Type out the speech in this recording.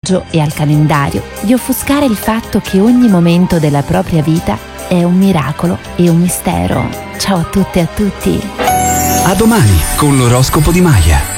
orologio e al calendario di offuscare il fatto che ogni momento della propria vita è un miracolo e un mistero. Ciao a tutte e a tutti. A domani con l'oroscopo di Maya.